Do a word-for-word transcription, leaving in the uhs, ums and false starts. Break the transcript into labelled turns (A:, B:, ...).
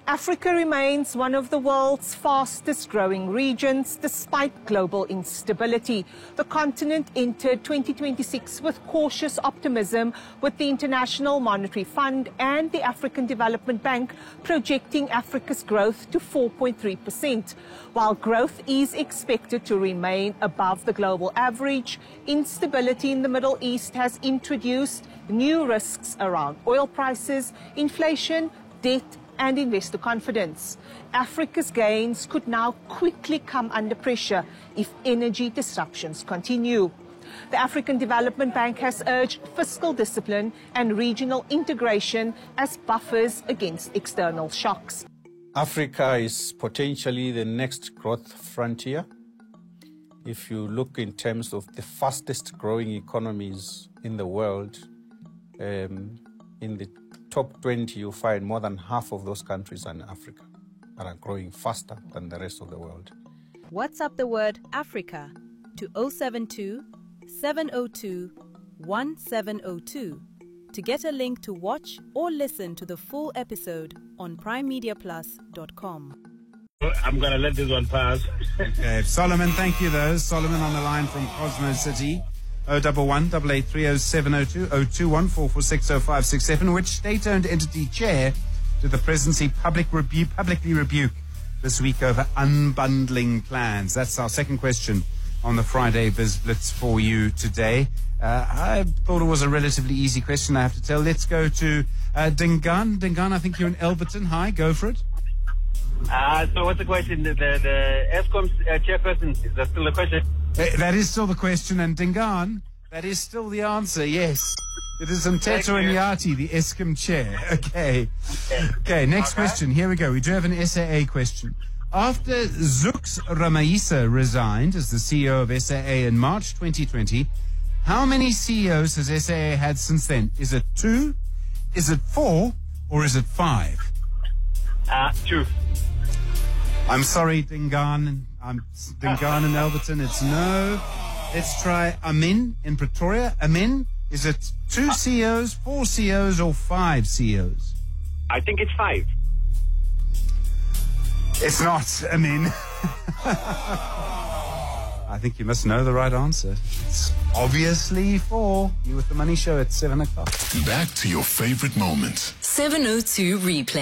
A: Africa remains one of the world's fastest growing regions despite global instability. The continent entered twenty twenty-six with cautious optimism, with the International Monetary Fund and the African Development Bank projecting Africa's growth to four point three percent. While growth is expected to remain above the global average, instability in the Middle East has introduced new risks around oil prices, inflation, debt, and investor confidence. Africa's gains could now quickly come under pressure if energy disruptions continue. The African Development Bank has urged fiscal discipline and regional integration as buffers against external shocks.
B: Africa is potentially the next growth frontier. If you look in terms of the fastest growing economies in the world, um, in the top twenty, you find more than half of those countries are in Africa and are growing faster than the rest of the world.
C: WhatsApp the word Africa to zero seven two, seven zero two, one seven zero two to get a link to watch or listen to the full episode on prime media plus dot com.
D: I'm going to let this one pass.
E: Okay, Solomon, thank you though. Solomon on the line from Cosmo City. oh one one, eight eight three oh seven oh two, oh two one, four four six oh five six seven, which state-owned entity chair did the presidency public rebu- publicly rebuke this week over unbundling plans? That's our second question on the Friday Biz Blitz for you today. Uh, I thought it was a relatively easy question, I have to tell. Let's go to uh, Dingaan. Dingaan, I think you're in Elberton. Hi, go for it.
D: Uh, so what's the question? The, the, the Eskom uh, chairperson, is that still the question?
E: Uh, that is still the question, and Dingaan, that is still the answer, yes. It is Mteto Nyati, the Eskom chair. Okay. Okay, next okay. question. Here we go. We do have an S A A question. After Zuks Ramaisa resigned as the C E O of S A A in March twenty twenty, how many C E Os has S A A had since then? Is it two, is it four, or is it five?
D: Uh, two.
E: I'm sorry, Dingaan. I'm Dingaan and Elberton. It's no. Let's try Amin in Pretoria. Amin, is it two C E Os, four C E Os, or five C E Os?
D: I think it's five.
E: It's not, Amin. I think you must know the right answer. It's obviously four. You with the Money Show at seven o'clock.
F: Back to your favorite moments.
G: seven oh two Replay.